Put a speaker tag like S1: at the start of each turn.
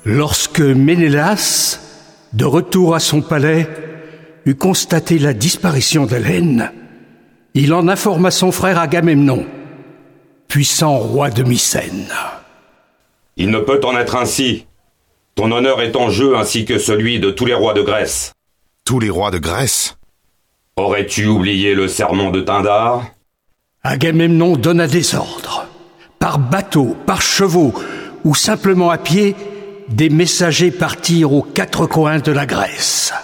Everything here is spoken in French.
S1: Lorsque Ménélas, de retour à son palais, eut constaté la disparition d'Hélène, il en informa son frère Agamemnon, puissant roi de Mycène.
S2: Il ne peut en être ainsi. Ton honneur est en jeu ainsi que celui de tous les rois de Grèce.
S3: Tous les rois de Grèce?
S2: Aurais-tu oublié le sermon de Pindare?
S1: Agamemnon donna des ordres. Par bateau, par chevaux ou simplement à pied, des messagers partirent aux quatre coins de la Grèce.